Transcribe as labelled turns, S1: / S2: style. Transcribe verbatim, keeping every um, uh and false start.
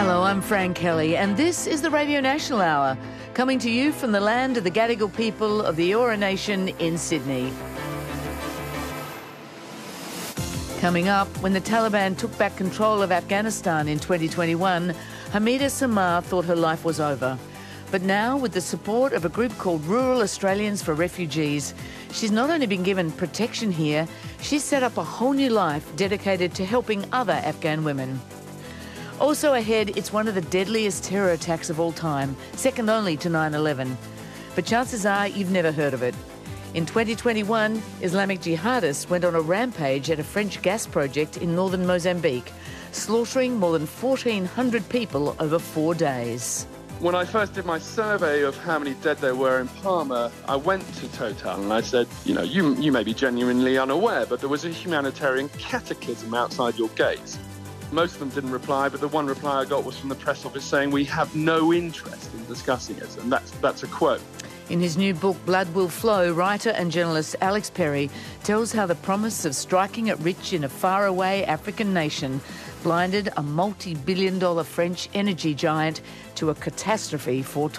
S1: Hello, I'm Fran Kelly, and this is the Radio National Hour, coming to you from the land of the Gadigal people of the Eora Nation in Sydney. Coming up, when the Taliban took back control of Afghanistan in twenty twenty-one, Hamida Samar thought her life was over. But now, with the support of a group called Rural Australians for Refugees, she's not only been given protection here, she's set up a whole new life dedicated to helping other Afghan women. Also ahead, it's one of the deadliest terror attacks of all time, second only to nine eleven. But chances are you've never heard of it. In twenty twenty-one, Islamic jihadists went on a rampage at a French gas project in northern Mozambique, slaughtering more than fourteen hundred people over four days.
S2: When I first did my survey of how many dead there were in Palma, I went to Total and I said, you know, you, you may be genuinely unaware, but there was a humanitarian cataclysm outside your gates. Most of them didn't reply, but the one reply I got was from the press office saying, we have no interest in discussing it. And that's, that's a quote.
S1: In his new book, Blood Will Flow, writer and journalist Alex Perry tells how the promise of striking it rich in a faraway African nation blinded a multi-billion dollar French energy giant to a catastrophe foretold.